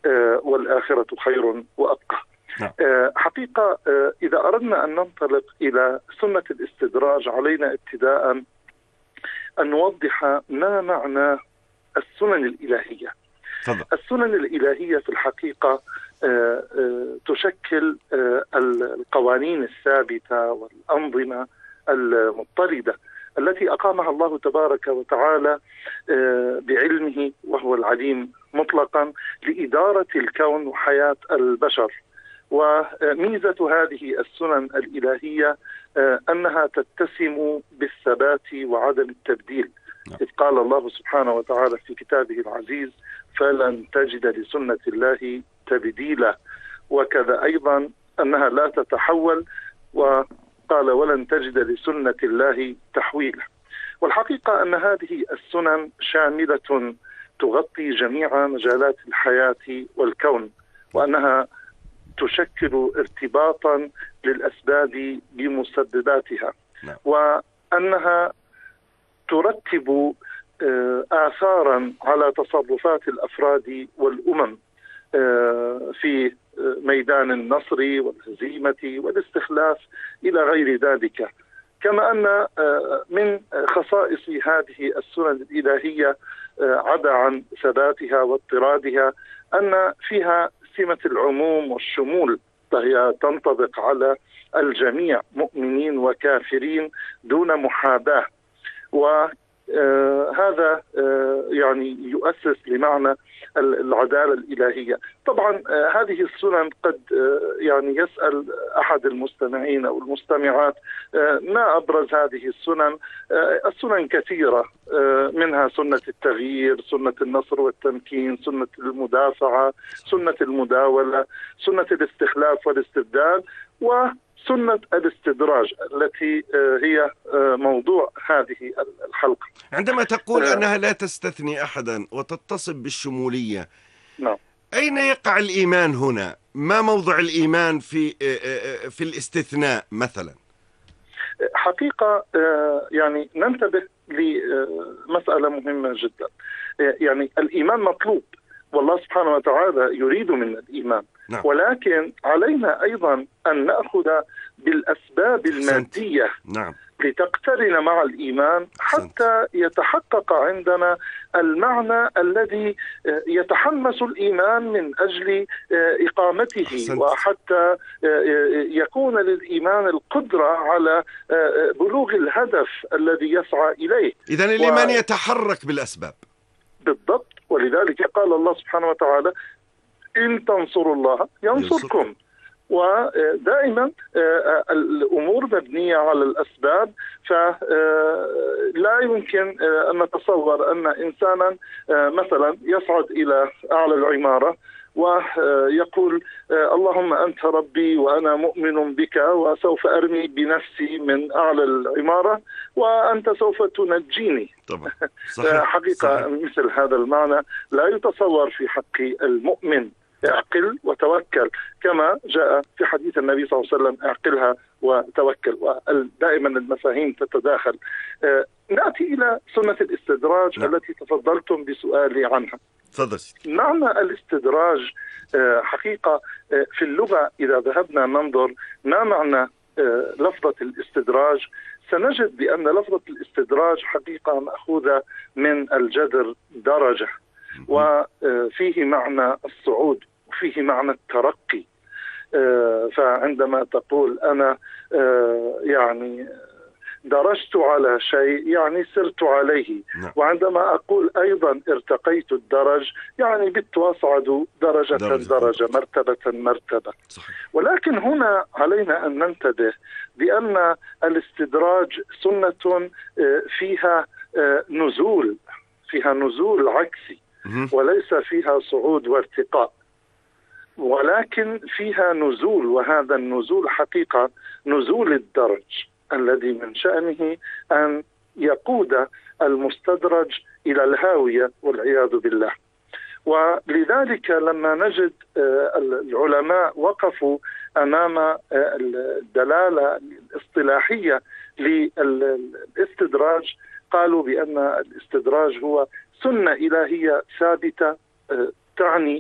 والآخرة خير وأبقى. حقيقة إذا أردنا أن ننطلق إلى سنة الاستدراج علينا ابتداء أن نوضح ما معنى السنن الإلهية. السنن الإلهية في الحقيقة تشكل القوانين الثابتة والأنظمة المضطردة التي أقامها الله تبارك وتعالى بعلمه وهو العليم مطلقا لإدارة الكون وحياة البشر. وميزة هذه السنن الإلهية أنها تتسم بالثبات وعدم التبديل، إذ قال الله سبحانه وتعالى في كتابه العزيز: فلن تجد لسنة الله تبديلا. وكذا أيضا أنها لا تتحول، وقال: ولن تجد لسنة الله تحويلا. والحقيقة أن هذه السنن شاملة تغطي جميع مجالات الحياة والكون، وأنها تشكل ارتباطا للأسباب بمسبباتها، وأنها ترتب آثارا على تصرفات الأفراد والأمم في ميدان النصر والهزيمة والاستخلاف إلى غير ذلك. كما أن من خصائص هذه السنن الإلهية عدا عن ثباتها واضطرادها أن فيها سمة العموم والشمول، فهي تنطبق على الجميع مؤمنين وكافرين دون محاباة. وهذا يعني يؤسس لمعنى العدالة الإلهية. طبعا هذه السنن قد يعني يسأل أحد المستمعين أو المستمعات ما أبرز هذه السنن. السنن كثيرة، منها سنة التغيير، سنة النصر والتمكين، سنة المدافعة، سنة المداولة، سنة الاستخلاف والاستبدال، وسنة الاستدراج التي هي موضوع هذه الحلقة. عندما تقول أنها لا تستثني أحدا وتتصف بالشمولية، نعم، أين يقع الإيمان هنا؟ ما موضع الإيمان في الاستثناء مثلا؟ حقيقة يعني ننتبه لمسألة مهمة جدا. يعني الإيمان مطلوب، والله سبحانه وتعالى يريد منا الإيمان، نعم. ولكن علينا أيضا أن نأخذ بالأسباب المادية، نعم، لتقترن مع الإيمان حتى يتحقق عندنا المعنى الذي يتحمس الإيمان من أجل إقامته، وحتى يكون للإيمان القدرة على بلوغ الهدف الذي يسعى إليه. إذن الإيمان يتحرك بالأسباب. بالضبط، ولذلك قال الله سبحانه وتعالى: إن تنصروا الله ينصركم. ودائما الأمور مبنية على الأسباب، فلا يمكن أن نتصور أن إنسانا مثلا يصعد إلى أعلى العمارة ويقول: اللهم أنت ربي وأنا مؤمن بك وسوف أرمي بنفسي من أعلى العمارة وأنت سوف تنجيني. طبعا. صحيح. حقيقة صحيح. مثل هذا المعنى لا يتصور في حق المؤمن. اعقل وتوكل، كما جاء في حديث النبي صلى الله عليه وسلم: اعقلها وتوكل. ودائما المفاهيم تتداخل. نأتي إلى سنة الاستدراج التي تفضلتم بسؤالي عنها. تفضل. معنى الاستدراج حقيقة في اللغة إذا ذهبنا ننظر ما معنى لفظة الاستدراج، سنجد بأن لفظة الاستدراج حقيقة مأخوذة من الجذر درجة، وفيه معنى الصعود وفيه معنى الترقي. فعندما تقول أنا يعني درجت على شيء يعني سرت عليه، وعندما أقول أيضا ارتقيت الدرج يعني بت وأصعد درجة درجة، مرتبة مرتبة. ولكن هنا علينا أن ننتبه بأن الاستدراج سنة فيها نزول عكسي، وليس فيها صعود وارتقاء، ولكن فيها نزول. وهذا النزول حقيقة نزول الدرج الذي من شأنه أن يقود المستدرج إلى الهاوية والعياذ بالله. ولذلك لما نجد العلماء وقفوا أمام الدلالة الاصطلاحية للاستدراج قالوا بأن الاستدراج هو سنة إلهية ثابتة تعني